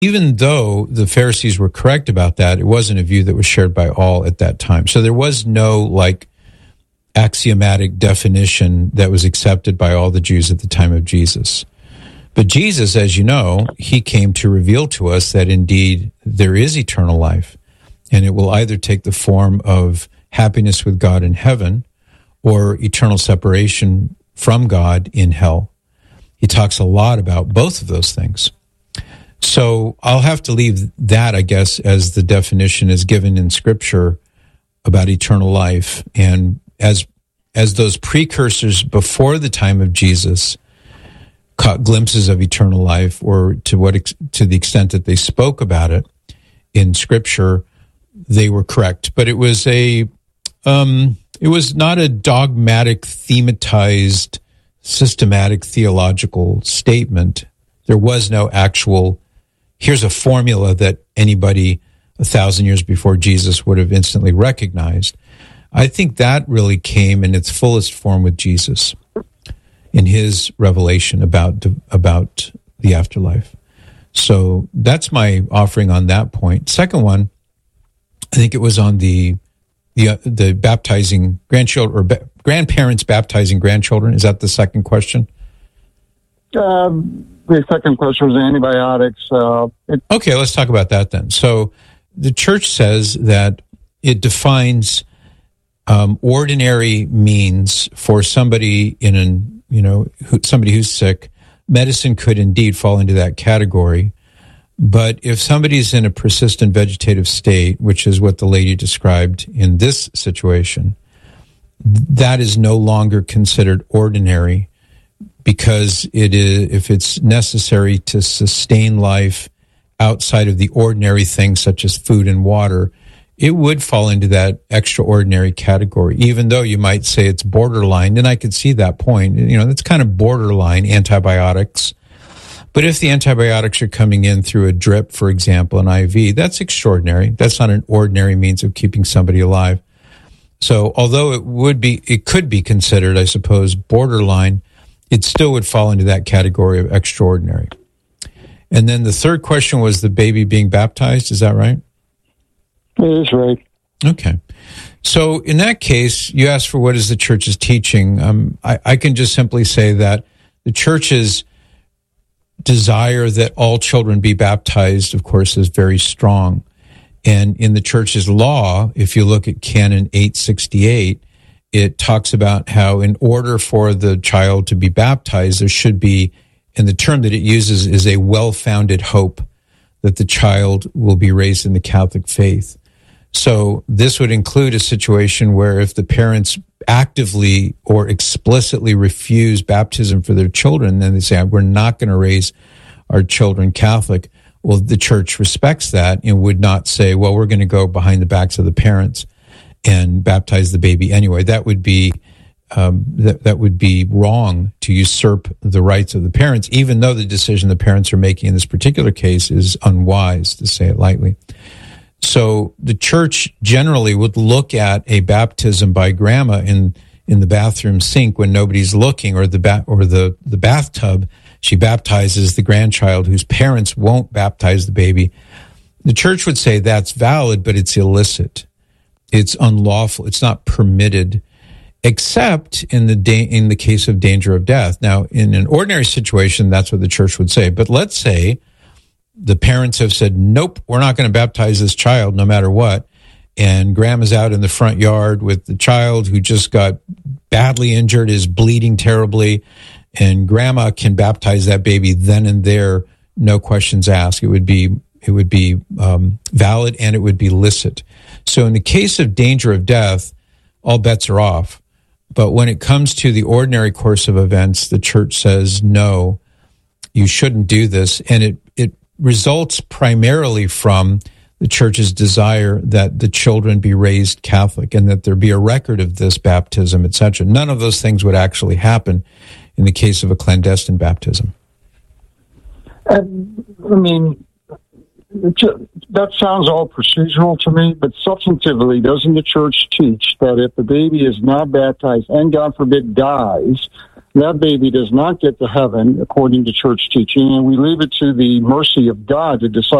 even though the Pharisees were correct about that, it wasn't a view that was shared by all at that time. So there was no axiomatic definition that was accepted by all the Jews at the time of Jesus. But Jesus, as you know, he came to reveal to us that indeed there is eternal life, and it will either take the form of happiness with God in heaven or eternal separation from God in hell. He talks a lot about both of those things. So I'll have to leave that, I guess, as the definition is given in Scripture about eternal life. And as those precursors before the time of Jesus caught glimpses of eternal life, or to the extent that they spoke about it in Scripture, they were correct. But it was not a dogmatic, thematized, systematic theological statement. There was no actual, here's a formula that anybody 1,000 years before Jesus would have instantly recognized. I think that really came in its fullest form with Jesus in his revelation about the afterlife. So that's my offering on that point. Second one, I think it was on the baptizing grandchildren, or grandparents baptizing grandchildren. Is that the second question? The second question was antibiotics. Okay, let's talk about that then. So the church says that it defines ordinary means for somebody somebody who's sick. Medicine could indeed fall into that category. But if somebody's in a persistent vegetative state, which is what the lady described in this situation, that is no longer considered ordinary, because if it's necessary to sustain life outside of the ordinary things such as food and water, it would fall into that extraordinary category, even though you might say it's borderline. And I could see that point. It's kind of borderline antibiotics. But if the antibiotics are coming in through a drip, for example, an IV, that's extraordinary. That's not an ordinary means of keeping somebody alive. So although it could be considered, I suppose, borderline, it still would fall into that category of extraordinary. And then the third question was the baby being baptized. Is that right? That is right. Okay. So in that case, you asked for what is the church's teaching. I can just simply say that the church's desire that all children be baptized, of course, is very strong. And in the church's law, if you look at Canon 868, it talks about how in order for the child to be baptized, there should be, and the term that it uses is a well-founded hope that the child will be raised in the Catholic faith. So this would include a situation where if the parents actively or explicitly refuse baptism for their children, then they say, we're not going to raise our children Catholic. Well, the church respects that and would not say, well, we're going to go behind the backs of the parents and baptize the baby anyway. That would be that would be wrong to usurp the rights of the parents, even though the decision the parents are making in this particular case is unwise, to say it lightly. So the church generally would look at a baptism by grandma in the bathroom sink when nobody's looking, or the bathtub. She baptizes the grandchild whose parents won't baptize the baby. The church would say that's valid, but it's illicit. It's unlawful. It's not permitted, except in the case of danger of death. Now, in an ordinary situation, that's what the church would say. But let's say the parents have said, nope, we're not going to baptize this child no matter what. And grandma's out in the front yard with the child who just got badly injured, is bleeding terribly, and grandma can baptize that baby then and there, no questions asked. It would be valid, and it would be licit. So in the case of danger of death, all bets are off. But when it comes to the ordinary course of events, the church says, no, you shouldn't do this. And it results primarily from the church's desire that the children be raised Catholic and that there be a record of this baptism, etc. None of those things would actually happen in the case of a clandestine baptism. That sounds all procedural to me, but substantively, doesn't the church teach that if the baby is not baptized and, God forbid, dies, that baby does not get to heaven according to church teaching, and we leave it to the mercy of God to decide